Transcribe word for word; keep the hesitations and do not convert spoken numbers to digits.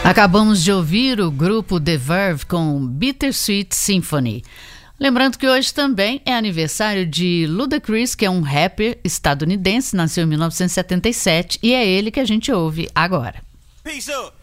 Acabamos de ouvir o grupo The Verve com Bittersweet Symphony. Lembrando que hoje também é aniversário de Ludacris, que é um rapper estadunidense, nasceu em mil novecentos e setenta e sete, e é ele que a gente ouve agora.